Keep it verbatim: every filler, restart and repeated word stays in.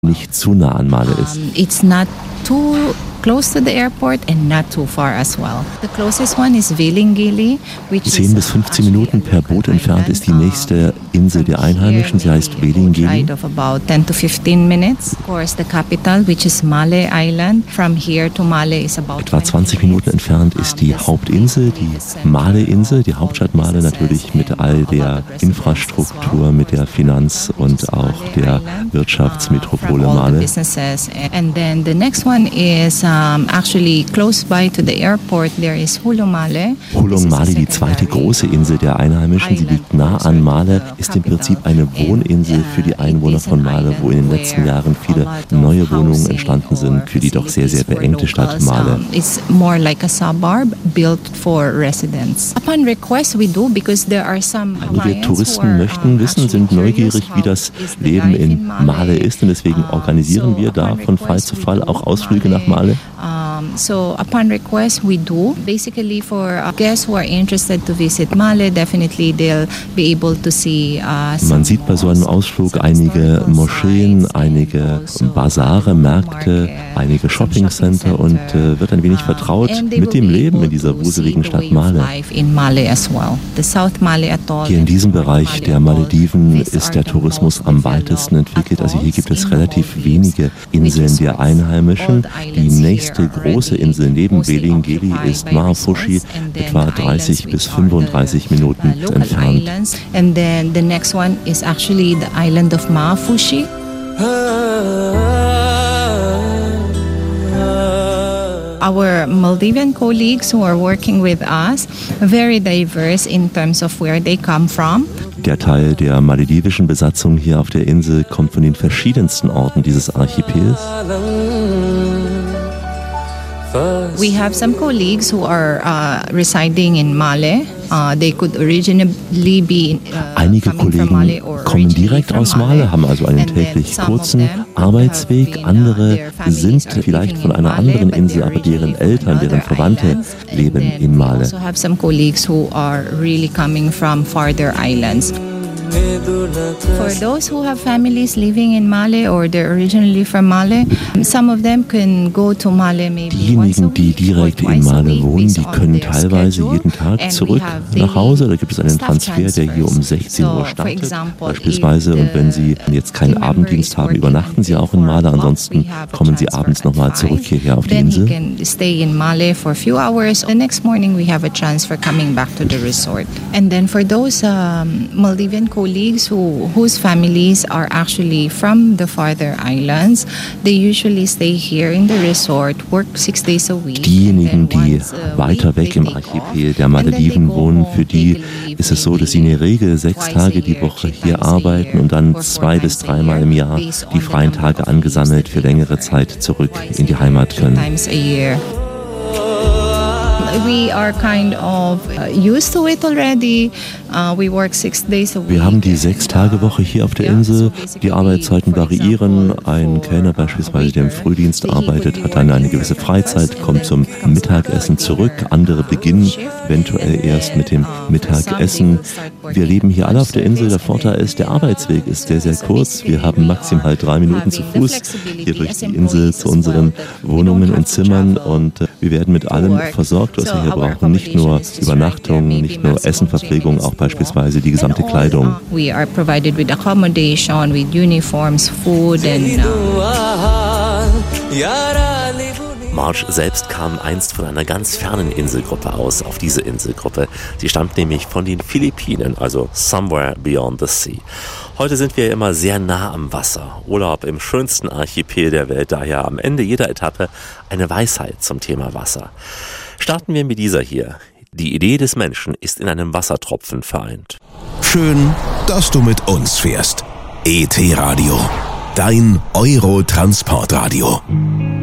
nicht zu nah an Male ist. Um, it's not too close to the airport and not too far as well. The closest one is Velingili, which is zehn bis fünfzehn Minuten per Boot entfernt ist die nächste Insel der Einheimischen. Sie heißt Velingili. Of about ten to fifteen minutes. Of course, the capital, which is Male Island. From here to Male is about etwa zwanzig Minuten entfernt ist die Hauptinsel, die Male-Insel, die Hauptstadt Male, natürlich mit all der Infrastruktur, mit der Finanz- und auch der Wirtschaftsmetropole Male. And then the next one is um, actually close by to the airport. There is Hulong Male. Hulong Male, die zweite große Insel der Einheimischen. Sie liegt nah an Male, ist im Prinzip eine Wohninsel für die Einwohner von Male, wo in den letzten Jahren viele neue Wohnungen entstanden sind für die doch sehr, sehr beengte Stadt Male. It's more like a suburb built for residents. Upon request we do because there are some Einige wir Touristen möchten wissen, sind neugierig, wie das Leben in Male ist, und deswegen organisieren wir da von Fall zu Fall auch Ausflüge nach Male. Um, so upon request we do. Basically for uh, guests who are interested to visit Male, definitely they'll be able to see uh, Man sieht bei so einem Ausflug einige Moscheen, einige Basare, Märkte, einige Shoppingcenter und äh, wird ein wenig vertraut mit dem Leben in dieser wuseligen Stadt Male. Hier in diesem Bereich der Malediven ist der Tourismus am weitesten entwickelt. Also hier gibt es relativ wenige Inseln der Einheimischen. Die nächste große Insel neben Velingili ist Maafushi, etwa dreißig bis fünfunddreißig Minuten entfernt. And then the next one is actually the island of Maafushi. Our Maldivian colleagues who are working with us, very diverse in terms of where they come from. Der Teil der maledivischen Besatzung hier auf der Insel kommt von den verschiedensten Orten dieses Archipels. We have some colleagues who are uh, residing in Male. Uh, they could originally be, uh, Einige Kollegen kommen direkt aus Male, haben also einen täglich kurzen Arbeitsweg. Andere sind vielleicht von einer anderen Insel, aber deren Eltern, deren Verwandte leben in Male. We also have some colleagues who are really coming from farther islands. For those who have families living in Male or they're originally from Male, some of them can go to Male maybe Diejenigen, die direkt in Male wohnen, die können teilweise jeden Tag zurück nach Hause. Da gibt es einen Transfer, der hier um sechzehn Uhr startet, beispielsweise. Und wenn Sie jetzt keinen Abenddienst haben, übernachten Sie auch in Male. Ansonsten kommen Sie abends nochmal zurück hierher auf die Insel. Then he can stay in Male for a few hours. The next morning we have a chance for coming back to the resort. And then for those um, Maldivian colleagues who, whose families are actually from the farther islands, they usually stay here in the resort, work six days a week. Diejenigen, die weiter weg im Archipel der Malediven wohnen, für die ist es so, dass sie in der Regel sechs Tage die Woche hier arbeiten und dann zwei bis dreimal im Jahr die freien Tage angesammelt für längere Zeit zurück in die Heimat können. We are kind of used to it already. Uh, we work six days a week. Wir haben die Sechs-Tage-Woche hier auf der Insel. Die Arbeitszeiten variieren. Ein Kellner beispielsweise, der im Frühdienst arbeitet, hat dann eine gewisse Freizeit, kommt zum Mittagessen zurück. Andere beginnen eventuell erst mit dem Mittagessen. Wir leben hier alle auf der Insel. Der Vorteil ist, der Arbeitsweg ist sehr, sehr kurz. Wir haben maximal drei Minuten zu Fuß hier durch die Insel zu unseren Wohnungen und Zimmern, und wir werden mit allem versorgt, was wir hier brauchen. Nicht nur Übernachtung, nicht nur Essen, Verpflegung, auch beispielsweise die gesamte Kleidung. We are provided with accommodation, with uniforms, food and Marge selbst kam einst von einer ganz fernen Inselgruppe aus, auf diese Inselgruppe. Sie stammt nämlich von den Philippinen, also somewhere beyond the sea. Heute sind wir immer sehr nah am Wasser. Urlaub im schönsten Archipel der Welt, daher am Ende jeder Etappe eine Weisheit zum Thema Wasser. Starten wir mit dieser hier. Die Idee des Menschen ist in einem Wassertropfen vereint. Schön, dass du mit uns fährst. E T Radio, dein Euro-Transportradio.